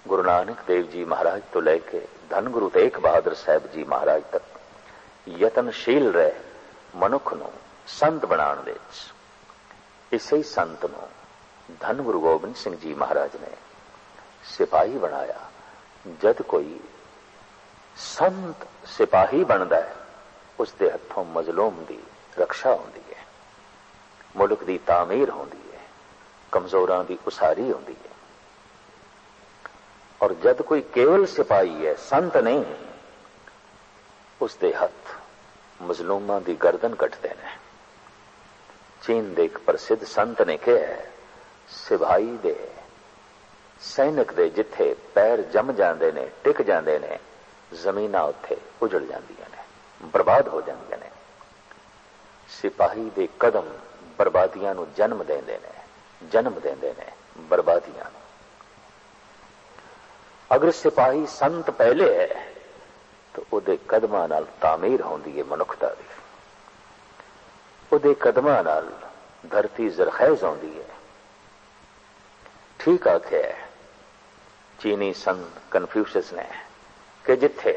गुरु नानक देव जी महाराज तो लेके धन गुरु तेग बहादुर साहब जी महाराज तक यतनशील रहे मनुख नूं संत बनाने दे। इसे ही संत नूं धन गुरु गोबिंद सिंह जी महाराज ने सिपाही बनाया। जद कोई संत सिपाही बनता है उसके हथों मजलूम की रक्षा होती है, मुल्क की तामीर होती है, कमजोरां की उसारी होती है। और जद कोई केवल सिपाही है, संत नहीं, उसके हथ मजलूमां की गर्दन कटते हैं। चीन के एक प्रसिद्ध संत ने कहा है, सिपाही दे सैनिक दे जिथे पैर जम जाते ने, टिक जाते ने, जमीन उत्थे उजड़ जांदियां ने, बर्बाद हो जांदियां ने। सिपाही दे कदम बर्बादियां नूं जन्म देंदे ने, बर्बादियां नूं। अगर सिपाही संत पहले है तो उहदे कदमां नाल तामीर होंदी है मनुखता दी, उहदे कदमां नाल धरती जरखैज होंदी है। ठीक आख्या है चीनी संत कन्फ्यूशियस ने कि जिथे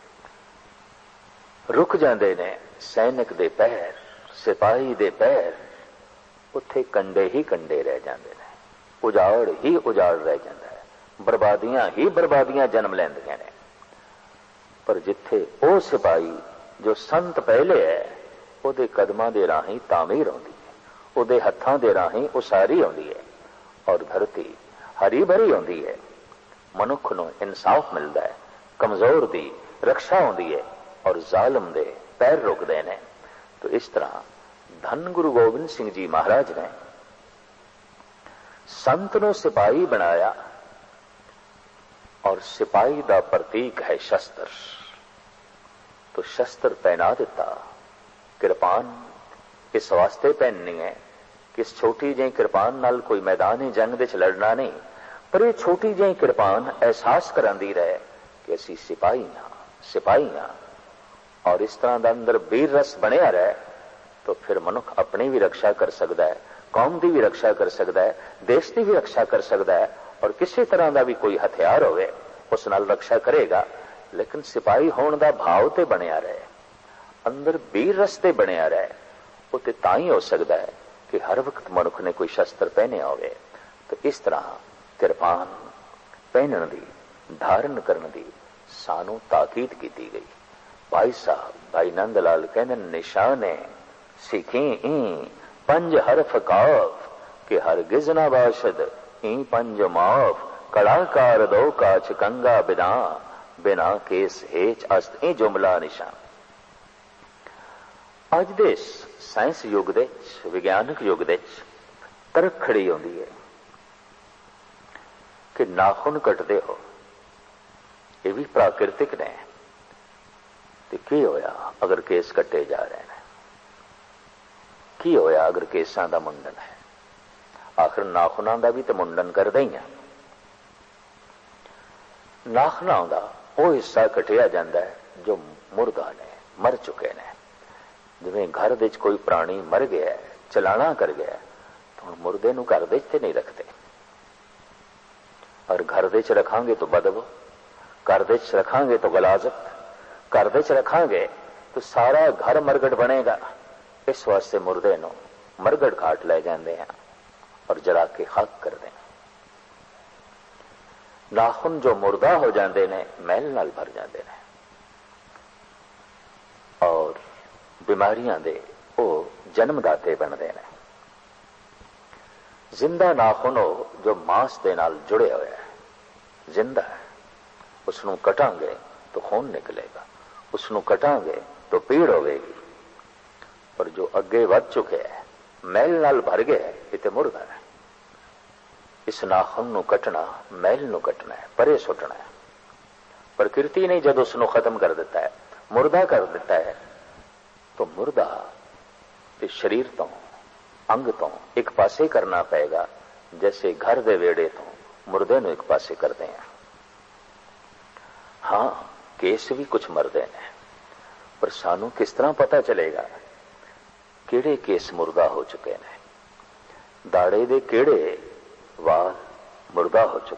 रुक जाते ने सैनिक दे पैर, सिपाही दे पैर, उत्थे कंडे ही कंडे रह जाते हैं, उजाड़ ही उजाड़ रह जाता है, बर्बादियां ही बर्बादियां जन्म लैंदियां ने। पर जिथे वो सिपाही जो संत पहले है, उहदे कदमां दे राही तामीर होंदी है, उहदे हत्थां दे राही उसारी होंदी है और धरती हरी भरी होंदी है। मनुख नूं इंसाफ मिलता है, कमजोर दी रक्षा होंदी है और जालिम दे पैर रुकते हैं। तो इस तरह धन गुरु गोबिंद सिंह जी महाराज ने संत नूं सिपाही बनाया और सिपाही दा प्रतीक है शस्त्र। तो शस्त्र पहना दिता। कृपान इस वास्ते पहननी है कि इस छोटी जी कृपान नाल कोई मैदान जंग विच लड़ना नहीं, पर यह छोटी जी कृपान एहसास करांदी रहे कि असी सिपाही हाँ। और इस तरह का अंदर वीर रस बनिया रहे तो फिर मनुख अपनी भी रक्षा कर सकता है, कौम की भी रक्षा कर सकता है, देश की भी रक्षा कर सकता है, और किसी तरह का भी कोई हथियार होवे उस नाल रक्षा करेगा। लेकिन सिपाही होने का भाव तो बनिया रहे, अंदर वीर रस ते बनिया रहे, वो तो तां हो सकता है कि हर वक्त मनुख ने कोई शस्त्र पहने होवे। तो इस तरह कृपान पहनने दी, धारण करने दी सानू ताकीद की गई। भाई साहब भाई नंद लाल कहने निशाने सीखी पंज हरफ काफ कि हरगिज ना बाशद ई पंज माफ, कलाकार दो काच कंगा बिना केस हेच अस्त ई जुमला निशान। अज दे साइंस युग दे विज्ञानक युग दे तरक खड़ी होंदी है कि नाखून कटते हो, ये भी प्राकृतिक ने। तो की होया अगर केस कटे जा रहे हैं, की होया अगर केसां दा मुंडन है, आखिर नाखूनां दा भी तो मुंडन करदे ही हैं। नाखूनां दा वो हिस्सा कटिया जाता है जो मुर्दा ने, मर चुके ने। जिवें घर विच कोई प्राणी मर गया, चलाना कर गया, तो मुर्दे नूं घर विच ते नहीं रखते, और घर विच रखांगे तो बदबू, घर विच रखांगे तो गलाजत, घर विच रखांगे तो सारा घर मरगट बनेगा। इस वास्ते मुर्दे नूं मरगट घाट ले जाते हैं और जला के खाक करते हैं। नाखून जो मुर्दा हो जाते हैं मैल नाल भर जाते हैं और बीमारियां दे वो जन्मदाते बनते हैं। जिंदा नाखून हो जो मांस दे नाल जुड़े हुए है, जिंदा है, उसनों कटांगे तो खून निकलेगा, उसनों कटांगे तो पीड़ होगी। पर जो अगे वध चुके हैं, मैल नाल भर गए है, इते मुर्दा है। इस नाखून नूं कटना, मैल नूं कटना है, परे सुटना है। प्रकृति ने जब उसनों खत्म कर दिता है, मुर्दा कर दिता है, तो मुर्दा ते शरीर तो अंग तो एक पासे करना पड़ेगा, जैसे घर दे वेड़े तो मुर्दे नूं एक पासे करते हैं। हाँ, केस भी कुछ मरदे ने, पर सानू किस तरह पता चलेगा किहड़े केस मुर्दा हो चुके ने, दाड़े दे किहड़े वाल मुर्दा हो चुके।